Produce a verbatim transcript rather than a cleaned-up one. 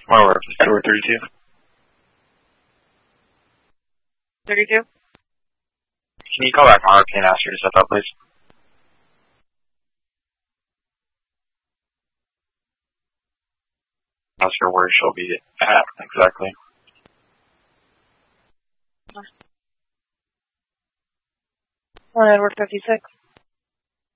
Or Tower thirty-two. thirty-two? Can you call back on R P and ask her to step up, please? Ask her where she'll be at exactly. On Edward fifty-six.